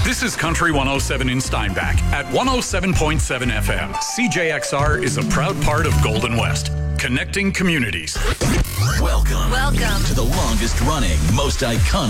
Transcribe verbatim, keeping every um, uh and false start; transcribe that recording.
This is Country one oh seven in Steinbach at one oh seven point seven F M. C J X R is a proud part of Golden West, connecting communities. Welcome. Welcome to the longest running, most iconic